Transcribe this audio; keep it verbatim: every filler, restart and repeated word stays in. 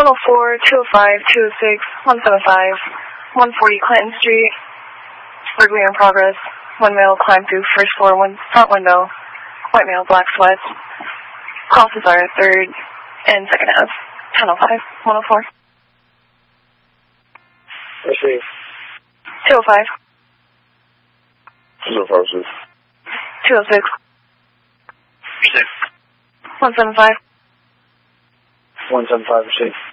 one oh four, two oh five, two oh six, one seventy-five, one forty Clinton Street. Burglary in progress. One male climbed through first floor one front window. White male, black sweats. Crosses are third and second half. ten oh five, one oh four. Let's see. two oh five. two oh five, six. two oh six. six. one seventy-five. one seventy-five, six.